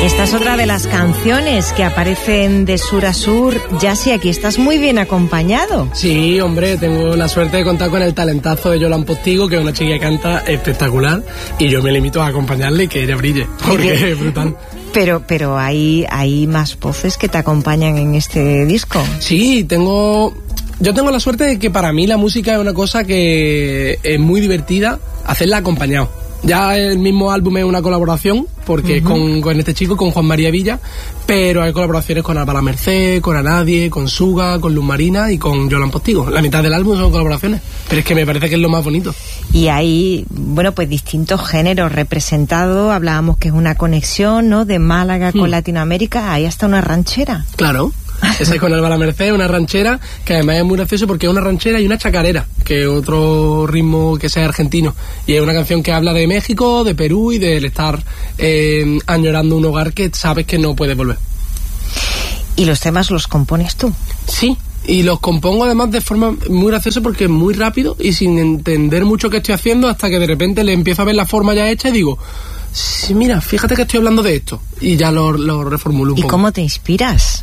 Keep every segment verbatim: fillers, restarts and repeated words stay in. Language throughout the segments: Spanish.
Esta es otra de las canciones que aparecen de sur a sur. Yasi, aquí estás muy bien acompañado. Sí, hombre, tengo la suerte de contar con el talentazo de Yolan Postigo, que es una chica que canta espectacular, y yo me limito a acompañarle y que ella brille, porque es brutal. Pero, pero hay, hay más voces que te acompañan en este disco. Sí, tengo... Yo tengo la suerte de que para mí la música es una cosa que es muy divertida hacerla acompañado. Ya el mismo álbum es una colaboración, porque uh-huh. con, con este chico, con Juan María Villa, pero hay colaboraciones con Alba La Merced, con Anadie, con Suga, con Luz Marina y con Yolan Postigo. La mitad del álbum son colaboraciones, pero es que me parece que es lo más bonito. Y hay, bueno, pues distintos géneros representados. Hablábamos que es una conexión, ¿no?, de Málaga con hmm. Latinoamérica. Hay hasta una ranchera. Claro. Esa es con Alba La Merced, una ranchera que además es muy gracioso porque es una ranchera y una chacarera, que es otro ritmo que sea argentino, y es una canción que habla de México, de Perú y del estar eh, añorando un hogar que sabes que no puedes volver. ¿Y los temas los compones tú? Sí, y los compongo además de forma muy graciosa porque es muy rápido y sin entender mucho qué estoy haciendo, hasta que de repente le empiezo a ver la forma ya hecha y digo, sí, mira, fíjate que estoy hablando de esto, y ya lo, lo reformulo un ¿Y poco. ¿Y cómo te inspiras?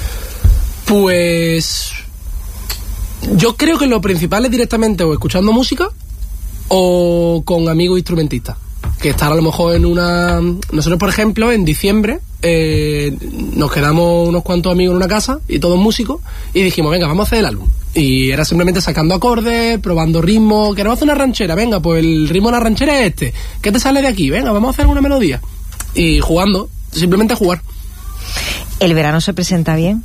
Pues yo creo que lo principal es directamente o escuchando música o con amigos instrumentistas, que estar a lo mejor en una... Nosotros, por ejemplo, en diciembre eh, nos quedamos unos cuantos amigos en una casa y todos músicos, y dijimos, venga, vamos a hacer el álbum. Y era simplemente sacando acordes, probando ritmos. Queremos hacer una ranchera, venga, pues el ritmo de la ranchera es este. ¿Qué te sale de aquí? Venga, vamos a hacer una melodía. Y jugando, simplemente jugar. ¿El verano se presenta bien?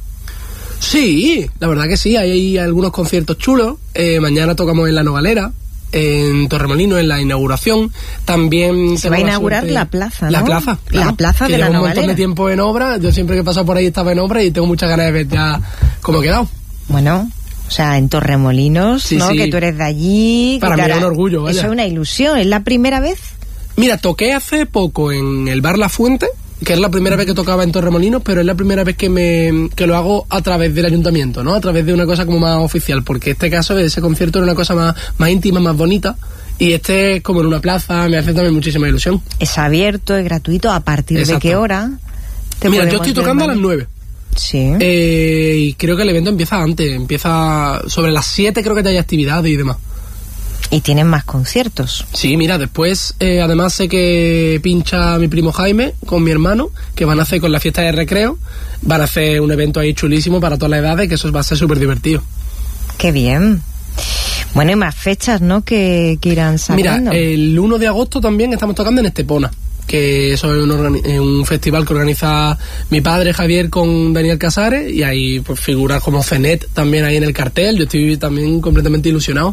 Sí, la verdad que sí, hay, hay algunos conciertos chulos. Eh, mañana tocamos en La Nogalera, en Torremolinos, en la inauguración. También se va a inaugurar la, la plaza, ¿no? La plaza, claro, la plaza de La Nogalera. Lleva un montón de tiempo en obra. Yo siempre que he pasado por ahí estaba en obra y tengo muchas ganas de ver ya cómo ha quedado. Bueno, o sea, en Torremolinos, sí, ¿no? Sí. Que tú eres de allí. Para mí es un orgullo, vaya. Eso es una ilusión. ¿Es la primera vez? Mira, toqué hace poco en el bar La Fuente, que es la primera vez que tocaba en Torremolinos, pero es la primera vez que me que lo hago a través del ayuntamiento, ¿no? A través de una cosa como más oficial, porque este caso, ese concierto era una cosa más, más íntima, más bonita, y este es como en una plaza, me hace también muchísima ilusión. Es abierto, es gratuito. ¿A partir Exacto. de qué hora? Te Mira, yo estoy tocando a las nueve. Sí. Eh, y creo que el evento empieza antes, empieza sobre las siete, creo que ya hay actividades y demás. ¿Y tienen más conciertos? Sí, mira, después eh, además sé que pincha mi primo Jaime con mi hermano, que van a hacer con la fiesta de recreo, van a hacer un evento ahí chulísimo para todas las edades, que eso va a ser súper divertido. ¡Qué bien! Bueno, y más fechas, ¿no?, que, que irán saliendo. Mira, el uno de agosto también estamos tocando en Estepona, que eso es un, organi- un festival que organiza mi padre Javier con Daniel Casares, y hay pues figuras como Cenet también ahí en el cartel. Yo estoy también completamente ilusionado.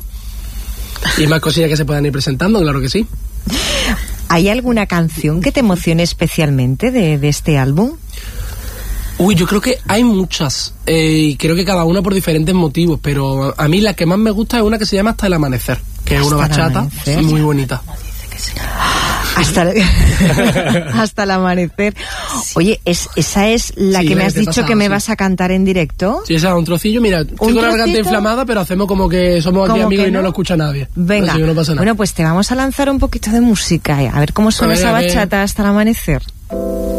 Y más cosillas que se puedan ir presentando, claro que sí. ¿Hay alguna canción que te emocione especialmente de, de este álbum? Uy, yo creo que hay muchas, eh, y creo que cada una por diferentes motivos, pero a mí la que más me gusta es una que se llama Hasta el Amanecer, que es una bachata muy bonita. Hasta el, hasta el amanecer. Oye, es, esa es la sí, que me has dicho pasado, que me sí. vas a cantar en directo. Sí, esa es un trocillo. Mira, estoy con la garganta inflamada, pero hacemos como que somos aquí amigos no? y no lo escucha nadie. Venga, no pasa nada. Bueno, pues te vamos a lanzar un poquito de música, a ver cómo suena esa bachata Hasta el Amanecer.